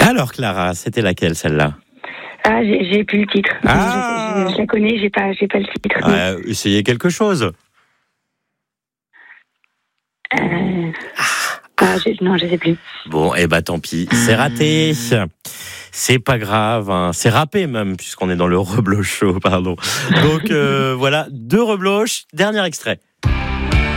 Alors Clara, c'était laquelle celle-là? Ah, j'ai plus le titre. Ah. Je la connais, j'ai pas le titre. Essayez quelque chose. Non, je sais plus. Bon, tant pis, c'est raté. C'est pas grave, hein. C'est râpé même, puisqu'on est dans le rebloche show, pardon. Donc voilà, 2 rebloches, dernier extrait.